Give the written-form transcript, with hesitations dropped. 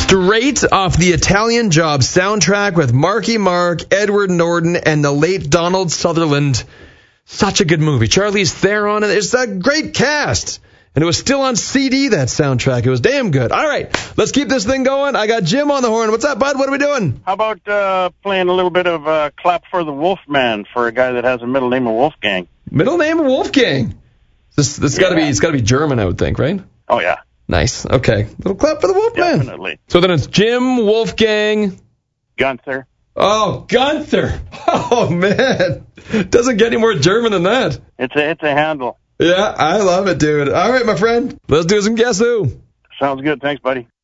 Straight off the Italian Job soundtrack with Marky Mark, Edward Norton, and the late Donald Sutherland. Such a good movie. Charlize Theron, and it's a great cast. And it was still on CD, that soundtrack. It was damn good. All right, let's keep this thing going. I got Jim on the horn. What's up, bud? What are we doing? How about playing a little bit of Clap for the Wolfman for a guy that has a middle name of Wolfgang? Middle name of Wolfgang. This it's got to be German, I would think, right? Oh, yeah. Nice. Okay. Little clap for the Wolfman. Definitely. So then it's Jim, Wolfgang. Gunther. Oh, Gunther. Oh, man. Doesn't get any more German than that. It's a handle. Yeah, I love it, dude. All right, my friend. Let's do some Guess Who. Sounds good. Thanks, buddy.